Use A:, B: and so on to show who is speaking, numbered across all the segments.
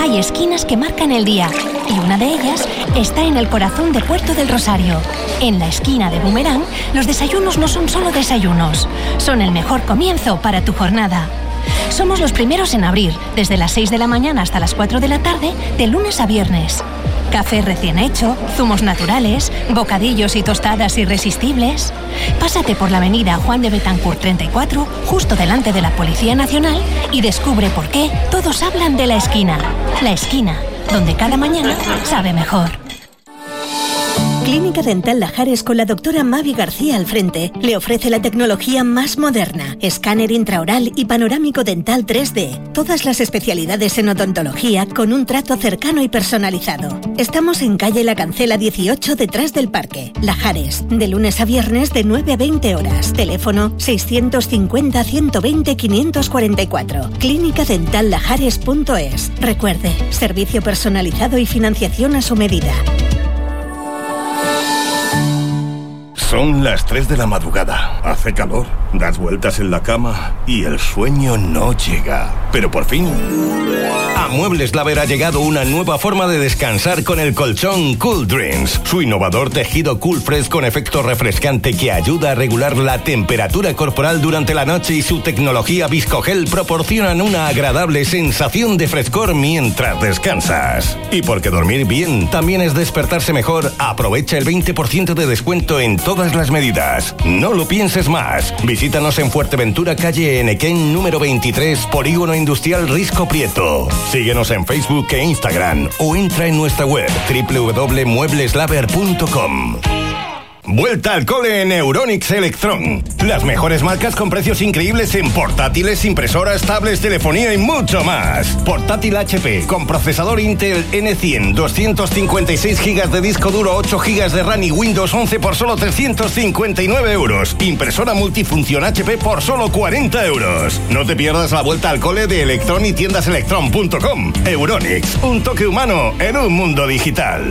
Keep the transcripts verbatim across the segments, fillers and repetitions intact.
A: Hay esquinas que marcan el día y una de ellas está en el corazón de Puerto del Rosario. En la esquina de Boomerang, los desayunos no son solo desayunos, son el mejor comienzo para tu jornada. Somos los primeros en abrir, desde las seis de la mañana hasta las cuatro de la tarde, de lunes a viernes. Café recién hecho, zumos naturales, bocadillos y tostadas irresistibles. Pásate por la avenida Juan de Betancourt treinta y cuatro, justo delante de la Policía Nacional, y descubre por qué todos hablan de la esquina. La esquina, donde cada mañana sabe mejor. Clínica Dental Lajares con la doctora Mavi García al frente le ofrece la tecnología más moderna, escáner intraoral y panorámico dental tres D. Todas las especialidades en odontología con un trato cercano y personalizado. Estamos en calle La Cancela dieciocho, detrás del parque. Lajares, de lunes a viernes de nueve a veinte horas. Teléfono seiscientos cincuenta, ciento veinte, quinientos cuarenta y cuatro. clínica dental lajares punto es. Recuerde, servicio personalizado y financiación a su medida.
B: Son las tres de la madrugada. Hace calor, das vueltas en la cama y el sueño no llega. Pero por fin, a Muebles Laver ha llegado una nueva forma de descansar con el colchón Cool Dreams. Su innovador tejido Cool Fresh con efecto refrescante que ayuda a regular la temperatura corporal durante la noche y su tecnología Viscogel proporcionan una agradable sensación de frescor mientras descansas. Y porque dormir bien también es despertarse mejor, aprovecha el veinte por ciento de descuento en todo todas las medidas. No lo pienses más. Visítanos en Fuerteventura, calle Enequén, número veintitrés, Polígono Industrial Risco Prieto. Síguenos en Facebook e Instagram o entra en nuestra web doble u doble u doble u punto muebles laver punto com. Vuelta al cole en Euronics Electron. Las mejores marcas con precios increíbles en portátiles, impresoras, tablets, telefonía y mucho más. Portátil H P con procesador Intel N cien, doscientos cincuenta y seis gigas de disco duro, ocho gigas de RAM y Windows once por solo trescientos cincuenta y nueve euros. Impresora multifunción H P por solo cuarenta euros. No te pierdas la vuelta al cole de Electron y tiendas electron punto com. Euronics, un toque humano en un mundo digital.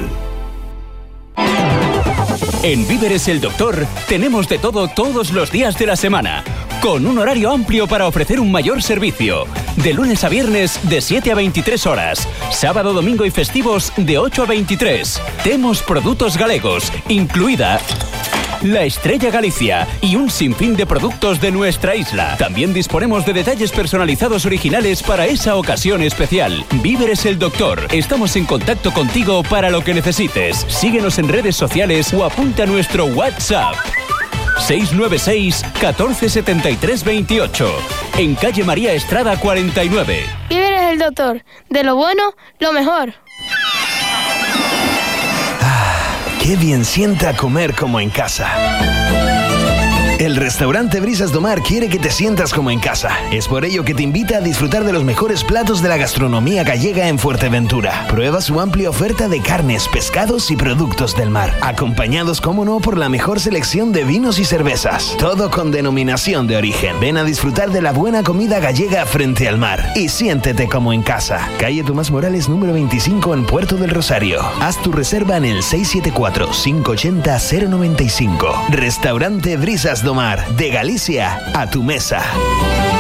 C: En Víveres El Doctor tenemos de todo todos los días de la semana, con un horario amplio para ofrecer un mayor servicio. De lunes a viernes de siete a veintitrés horas, sábado, domingo y festivos de ocho a veintitrés. Temos productos galegos, incluida la Estrella Galicia y un sinfín de productos de nuestra isla. También disponemos de detalles personalizados originales para esa ocasión especial. Víveres El Doctor. Estamos en contacto contigo para lo que necesites. Síguenos en redes sociales o apunta a nuestro WhatsApp. seis nueve seis, catorce setenta y tres veintiocho. En calle María Estrada cuarenta y nueve.
D: Víveres El Doctor. De lo bueno, lo mejor.
E: Qué bien sienta comer como en casa. El restaurante Brisas do Mar quiere que te sientas como en casa. Es por ello que te invita a disfrutar de los mejores platos de la gastronomía gallega en Fuerteventura. Prueba su amplia oferta de carnes, pescados y productos del mar, acompañados, como no, por la mejor selección de vinos y cervezas. Todo con denominación de origen. Ven a disfrutar de la buena comida gallega frente al mar y siéntete como en casa. Calle Tomás Morales número veinticinco en Puerto del Rosario. Haz tu reserva en el seis siete cuatro, cinco ocho cero, cero nueve cinco. Restaurante Brisas do Mar, de Galicia a tu mesa.